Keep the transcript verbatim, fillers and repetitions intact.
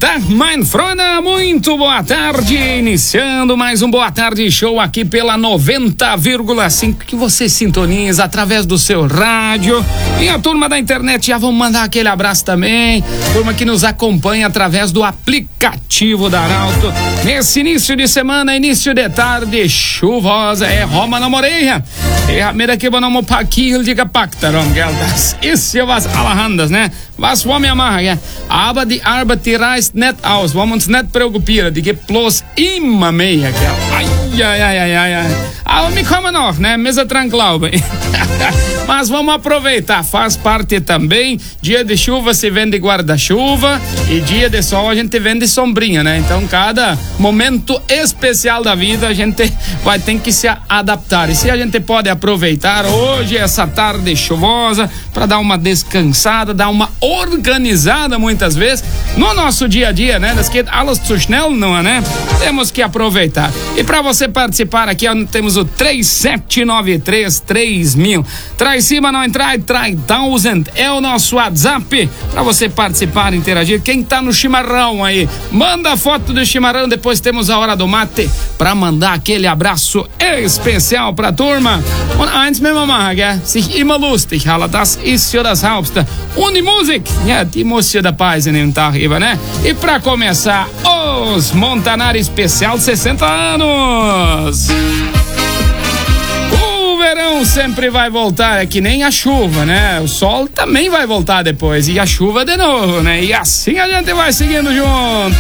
Guten mein Freunde, muito boa tarde, iniciando mais um Boa Tarde Show aqui pela noventa vírgula cinco, que você sintoniza através do seu rádio. E a turma da internet, já vamos mandar aquele abraço também, turma que nos acompanha através do aplicativo da Arauto, nesse início de semana, início de tarde chuvosa, é Roma na Moreia. E a mira que vamos para aqui, ele diga pactaram, geldas. Isso é was allerhandas, né? Was wollen wir machen, ja? Aber die Arbeit, die reißt nicht aus. Wollen uns nicht preoccupieren. Die gibt bloß immer mehr, gell? Ai, ai, ai, ai, ai. Aber me kommen noch, né? Mesa tranquila. Mas vamos aproveitar. Faz parte também. Dia de chuva se vende guarda-chuva e dia de sol a gente vende sombrinha, né? Então cada momento especial da vida a gente vai ter que se adaptar. E se a gente pode aproveitar hoje essa tarde chuvosa para dar uma descansada, dar uma organizada muitas vezes no nosso dia a dia, né? Das geht alles zu schnell, não é, né? Temos que aproveitar. E para você participar aqui, ó, temos o três sete nove três três mil. Traz cima, não entrar, traz thousand. É o nosso WhatsApp para você participar, interagir. Quem tá no chimarrão aí, manda foto do chimarrão. Depois temos a hora do mate para mandar aquele abraço especial pra turma. Und eins mit Mama, gell? Sich immer lustig, hala, das ist ja das Hauptste. Und die Musik, ja, die muss ja dabei sein im Tag, né? E pra começar, os Montanari Especial sessenta anos. O verão sempre vai voltar, é que nem a chuva, né? O sol também vai voltar depois, e a chuva de novo, né? E assim a gente vai seguindo junto.